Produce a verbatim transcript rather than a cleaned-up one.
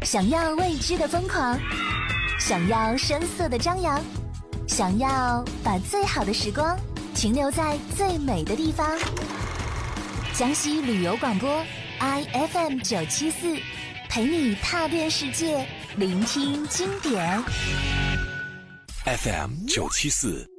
想要未知的疯狂，想要声色的张扬，想要把最好的时光停留在最美的地方。江西旅游广播 I F M 九七四，陪你踏遍世界，聆听经典。 F M 九七四